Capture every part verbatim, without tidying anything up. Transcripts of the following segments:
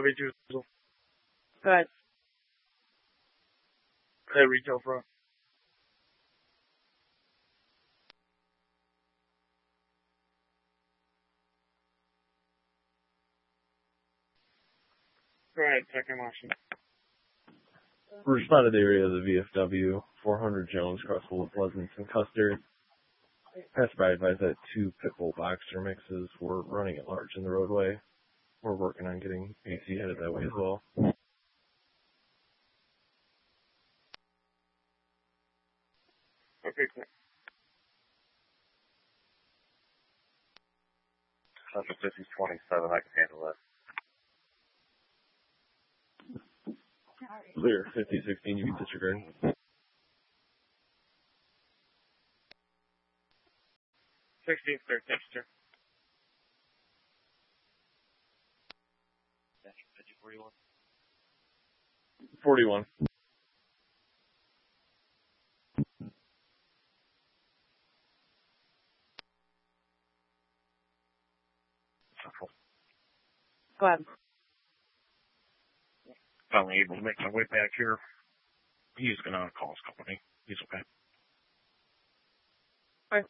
W two. Go ahead. Hey, retail front. Go ahead, second motion. Responded area of the V F W, four hundred Jones, Crossville, Pleasant, and Custer. Passed by advised that two Pitbull Boxer mixes were running at large in the roadway. We're working on getting A C headed that way as well. Okay, cool. Central fifty twenty-seven, I can handle that. Clear, fifty sixteen, you can disregard. sixteen, third, texture. fifty forty-one. forty-one. Go ahead. Finally able to make my way back here. He's going to call his company. He's okay. Okay.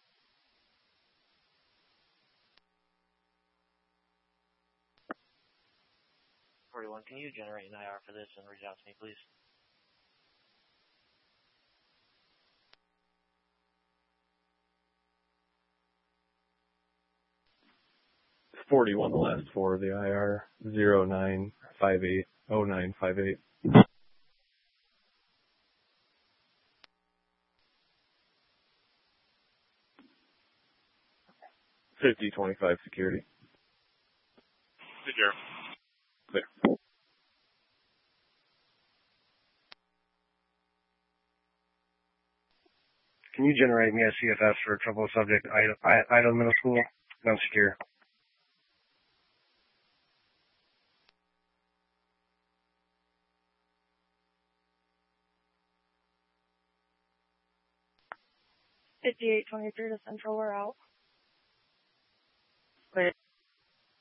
forty-one, can you generate an I R for this and reach out to me, please? forty-one, the last four of the I R, zero nine five eight oh nine five eight. fifty twenty-five security. Secure. Clear. Can you generate me a C F S for trouble subject Idaho Middle School? I'm secure. fifty-eight twenty-three to Central, we're out. Wait.